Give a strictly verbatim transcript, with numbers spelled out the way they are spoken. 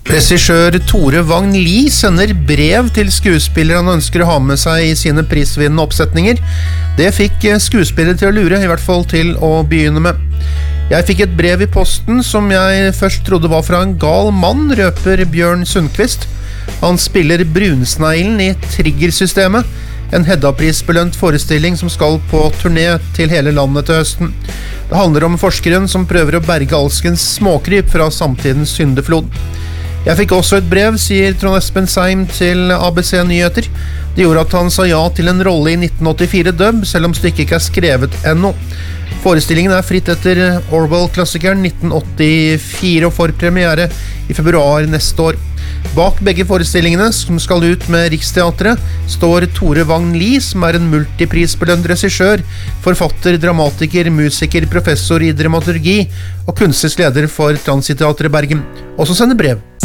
Regissør Tore Vagn Lie sender brev til skuespillere han ønsker å ha med seg i sine prisvinnende oppsetninger. Det fikk skuespillere til å lure, i hvert fall til å begynne med. Jeg fikk et brev i posten som jeg først trodde var fra en gal mann, røper Bjørn Sundqvist. Han spiller Brunsneglen i Triggersystemet, en Hedda-prisbelønt forestilling som skal på turné til hele landet til høsten. Det handler om forskeren som prøver å berge alskens småkryp fra samtidens syndeflod. Jeg fikk også et brev, sier Trond Espen Seim til A B C Nyheter. Det gjorde at han sa ja til en rolle i nitten åttifire dub, selv om stykket ikke er skrevet ennå. Forestillingen er fritt etter Orwell-klassikeren nitten åttifire og får premiere i februar neste år. Bak begge forestillingene, som skal ut med Riksteatret, står Tore Vagn Lie, som er en multiprisbelønt regissør, forfatter, dramatiker, musiker, professor i dramaturgi og kunstisk leder for Transitteatret Bergen. Også sender brev.